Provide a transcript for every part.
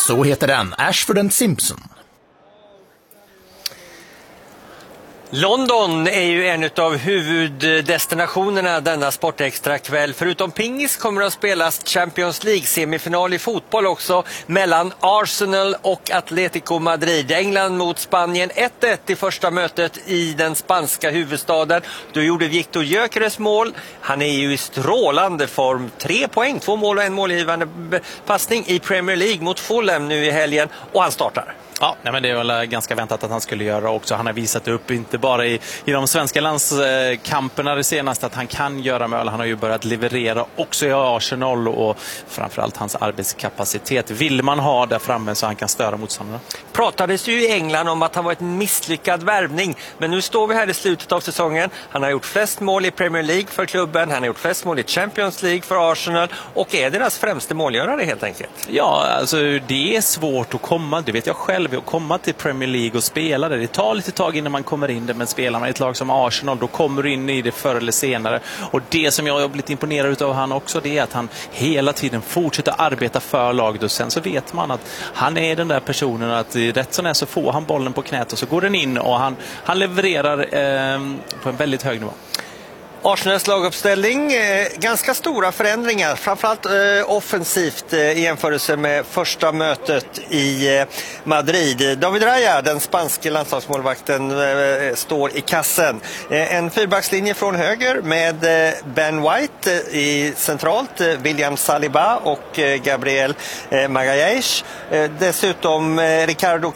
Så heter den, Ashford & Simpson. London är ju en av huvuddestinationerna denna sportextra kväll. Förutom pingis kommer det att spelas Champions League-semifinal i fotboll också mellan Arsenal och Atletico Madrid. England mot Spanien, 1-1 i första mötet i den spanska huvudstaden. Då gjorde Victor Gyökeres mål. Han är ju i strålande form. 3 poäng, 2 mål och en målgivande passning i Premier League mot Fulham nu i helgen. Och han startar. Ja, men det är väl ganska väntat att han skulle göra också. Han har visat upp, inte bara i de svenska landskamperna det senaste, att han kan göra mål. Han har ju börjat leverera också i Arsenal och framförallt hans arbetskapacitet vill man ha där framme så han kan störa motståndarna. Pratades ju i England om att han var ett misslyckad värvning, men nu står vi här i slutet av säsongen. Han har gjort flest mål i Premier League för klubben, han har gjort flest mål i Champions League för Arsenal och är deras främste målgörare helt enkelt. Ja, alltså det är svårt att komma, det vet jag själv, att komma till Premier League och spela det. Det tar lite tag innan man kommer in det, men spelar man i ett lag som Arsenal då kommer du in i det förr eller senare. Och det som jag har blivit imponerad av han också, det är att han hela tiden fortsätter arbeta för laget och sen så vet man att han är den där personen att rätt som är så får han bollen på knät och så går den in och han levererar på en väldigt hög nivå. Arsenals laguppställning, ganska stora förändringar, framförallt offensivt i jämförelse med första mötet i Madrid. David Raya, den spanske landslagsmålvakten, står i kassen. En fyrbackslinje från höger med Ben White i centralt, William Saliba och Gabriel Magalhaes. Dessutom Ricardo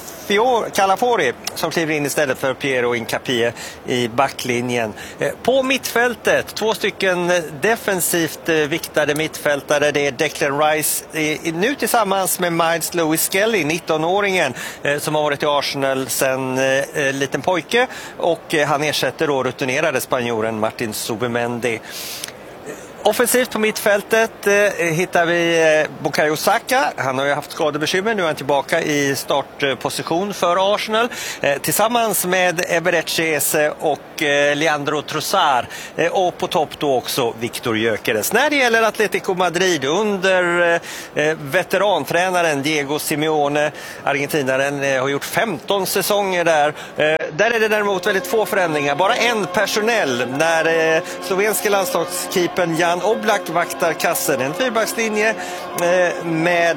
Calafori som kliver in istället för Piero Hincapié i backlinjen. På mittfältet, 2 stycken defensivt viktade mittfältare. Det är Declan Rice nu tillsammans med Miles Lewis Skelly, 19-åringen som har varit i Arsenal sedan liten pojke, och han ersätter då rutinerade spanjoren Martin Zubimendi. Offensivt på mittfältet hittar vi Bukayo Saka. Han har ju haft skadebekymmer, nu är han tillbaka i startposition för Arsenal. Tillsammans med Eberechi Eze och Leandro Trossard. Och på topp då också Victor Gyökeres. När det gäller Atletico Madrid under veterantränaren Diego Simeone, argentinaren, har gjort 15 säsonger där. Där är det däremot väldigt få förändringar. Bara en personell när slovenska landslagskeepern Jan Oblak vaktar kassen. En fyrbackslinje med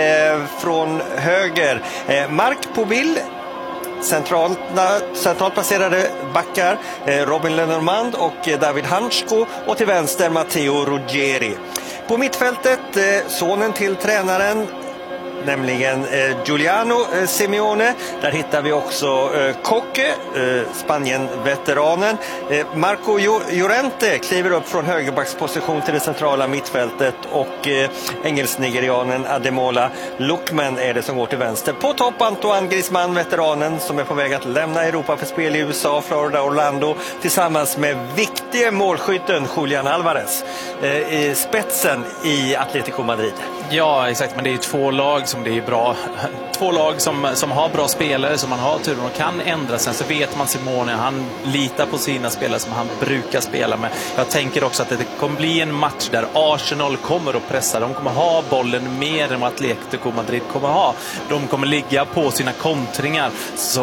från höger Mark Povil, centralt placerade backar Robin Lenormand och David Hansko, och till vänster Matteo Ruggeri. På mittfältet sonen till tränaren, nämligen Giuliano Simeone. Där hittar vi också Koke, Spanien-veteranen. Marco Llorente kliver upp från högerbacksposition till det centrala mittfältet, och engelsk-nigerianen Ademola Lookman är det som går till vänster. På topp Antoine Griezmann, veteranen som är på väg att lämna Europa för spel i USA, Florida, Orlando, tillsammans med viktige målskytten Julian Alvarez i spetsen i Atletico Madrid. Ja, exakt, men det är ju 2 lag som det är bra. 2 lag som har bra spelare, som man har turen och kan ändra. Sen så vet man Simone, han litar på sina spelare som han brukar spela med. Jag tänker också att det kommer bli en match där Arsenal kommer att pressa. De kommer ha bollen mer än vad Atletico Madrid kommer ha. De kommer ligga på sina kontringar. Så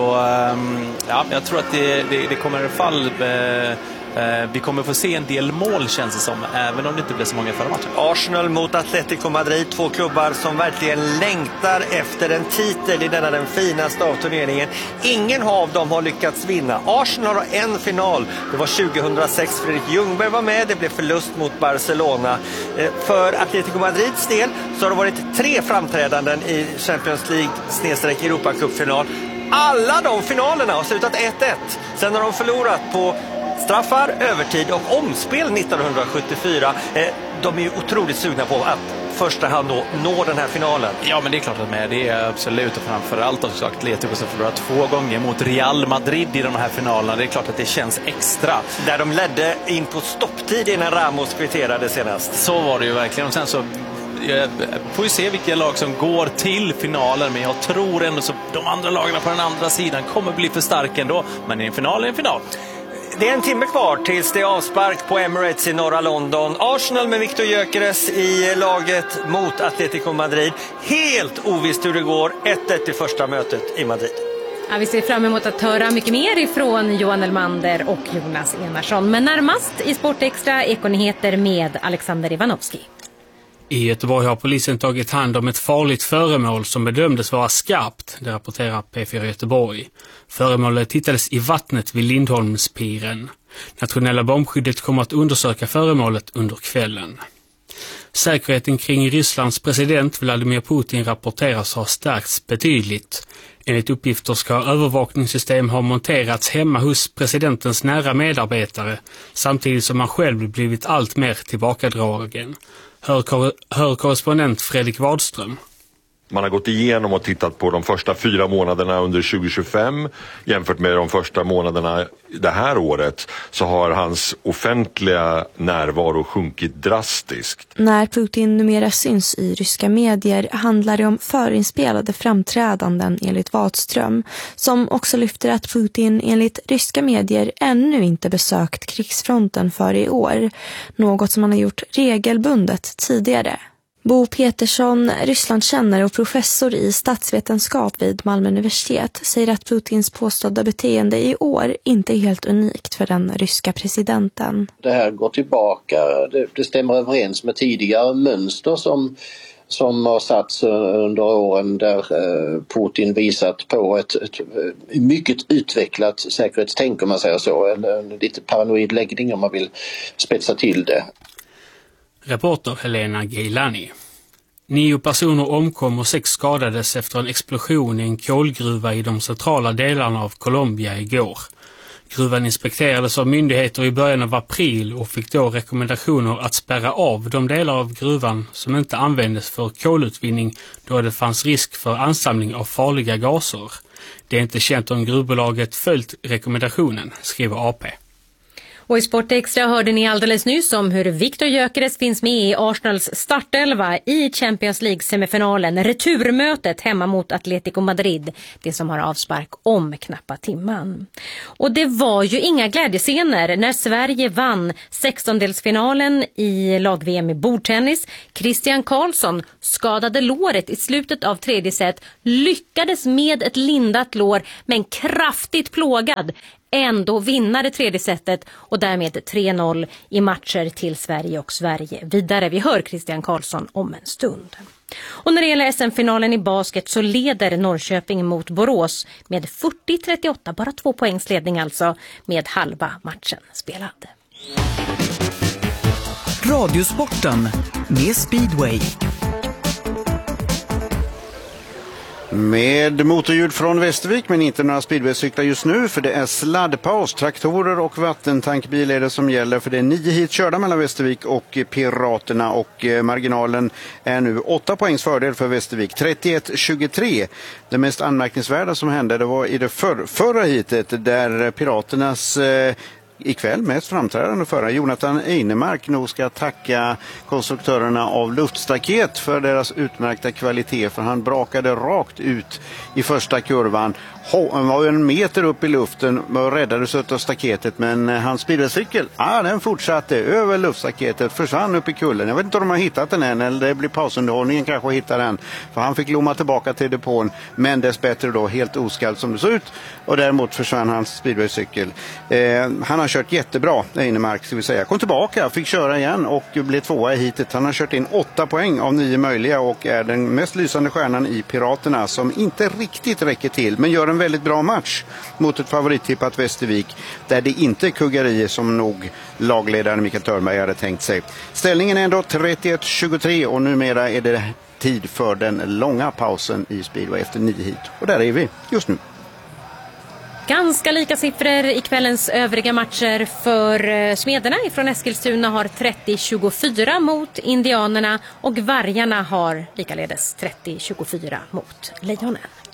ja, jag tror att det kommer i alla fall... Vi kommer få se en del mål, känns det som, även om det inte blir så många förra matchen. Arsenal mot Atletico Madrid, 2 klubbar som verkligen längtar efter en titel i denna den finaste av turneringen. Ingen av dem har lyckats vinna. Arsenal har en final, det var 2006. Fredrik Ljungberg var med, det blev förlust mot Barcelona. För Atletico Madrids del så har det varit 3 framträdanden i Champions League/Europacup-final. Alla de finalerna har slutat 1-1. Sen har de förlorat på straffar, övertid och omspel 1974. De är ju otroligt sugna på att första hand då nå den här finalen. Ja, men det är klart att med det är absolut, och framförallt också Atletico som förlorat 2 gånger mot Real Madrid i de här finalerna. Det är klart att det känns extra. Där de ledde in på stopptid innan Ramos kvitterade senast. Så var det ju verkligen. Och sen så får vi se vilka lag som går till finalen, men jag tror ändå så de andra lagarna på den andra sidan kommer bli för starka ändå. Men i en final är en final. Det är en timme kvar tills det är avspark på Emirates i norra London. Arsenal med Victor Gyökeres i laget mot Atletico Madrid. Helt ovisst hur det går. 1-1 i första mötet i Madrid. Ja, vi ser fram emot att höra mycket mer ifrån Johan Elmander och Jonas Enarsson. Men närmast i Sportextra Ekonyheter med Alexander Ivanovski. I Göteborg har polisen tagit hand om ett farligt föremål som bedömdes vara skarpt, det rapporterar P4 Göteborg. Föremålet hittades i vattnet vid Lindholmspiren. Nationella bombskyddet kommer att undersöka föremålet under kvällen. Säkerheten kring Rysslands president Vladimir Putin rapporteras ha stärkts betydligt. Enligt uppgifter ska övervakningssystem ha monterats hemma hos presidentens nära medarbetare samtidigt som han själv blivit allt mer tillbakadragen. Hör korrespondent Fredrik Wadström. Man har gått igenom och tittat på de första 4 månaderna under 2025 jämfört med de första månaderna det här året, så har hans offentliga närvaro sjunkit drastiskt. När Putin numera syns i ryska medier handlar det om förinspelade framträdanden enligt Wadström, som också lyfter att Putin enligt ryska medier ännu inte besökt krigsfronten för i år, något som han har gjort regelbundet tidigare. Bo Petersson, Rysslandskännare och professor i statsvetenskap vid Malmö universitet, säger att Putins påstådda beteende i år inte är helt unikt för den ryska presidenten. Det här går tillbaka, det stämmer överens med tidigare mönster som har satts under åren där Putin visat på ett mycket utvecklat säkerhetstänk, om man säger så, eller lite paranoid läggning om man vill spetsa till det. Reporter Helena Geilani. 9 personer omkom och 6 skadades efter en explosion i en kolgruva i de centrala delarna av Colombia igår. Gruvan inspekterades av myndigheter i början av april och fick då rekommendationer att spärra av de delar av gruvan som inte användes för kolutvinning då det fanns risk för ansamling av farliga gaser. Det är inte känt om gruvbolaget följt rekommendationen, skriver AP. Och i Sportextra hörde ni alldeles nyss om hur Victor Gyökeres finns med i Arsenals startelva i Champions League-semifinalen. Returmötet hemma mot Atletico Madrid, det som har avspark om knappa timman. Och det var ju inga glädjescener när Sverige vann 16-delsfinalen i lag-VM i bordtennis. Christian Karlsson skadade låret i slutet av tredje set, lyckades med ett lindat lår men kraftigt plågad ändå vinna det tredje setet och därmed 3-0 i matcher till Sverige och Sverige vidare. Vi hör Christian Karlsson om en stund. Och när det gäller SM-finalen i basket så leder Norrköping mot Borås med 40-38, bara 2 poängs ledning alltså, med halva matchen spelad. Radiosporten med Speedway. Med motorljud från Västervik, men inte några speedwaycyklar just nu, för det är sladdpaus. Traktorer och vattentankbil är det som gäller, för det är 9 hit körda mellan Västervik och Piraterna, och marginalen är nu 8 poängs fördel för Västervik, 31-23. Det mest anmärkningsvärda som hände, det var i det förra hitet där Piraternas ikväll mest framträdande förra Jonathan Einemark nog ska tacka konstruktörerna av luftstaket för deras utmärkta kvalitet, för han brakade rakt ut i första kurvan. Han var 1 meter upp i luften och räddades av staketet, men hans speedwaycykel, den fortsatte över luftstaketet, försvann upp i kullen. Jag vet inte om de har hittat den än, eller det blir pausunderhållningen kanske hittar den, för han fick lomma tillbaka till depån, men dessbättre då helt oskald som det såg ut, och däremot försvann hans speedwaycykel. Han har kört jättebra, Einemark, ska vi säga. Kom tillbaka, fick köra igen och blev 2 i hitet. Han har kört in 8 poäng av 9 möjliga och är den mest lysande stjärnan i Piraterna, som inte riktigt räcker till, men gör en väldigt bra match mot ett favorittippat Västervik, där det inte är kuggerier som nog lagledaren Mikael Törnberg hade tänkt sig. Ställningen är ändå 31-23 och numera är det tid för den långa pausen i speedway efter 9 hit. Och där är vi just nu. Ganska lika siffror i kvällens övriga matcher, för Smederna från Eskilstuna har 30-24 mot Indianerna och Vargarna har likaledes 30-24 mot Lejonen.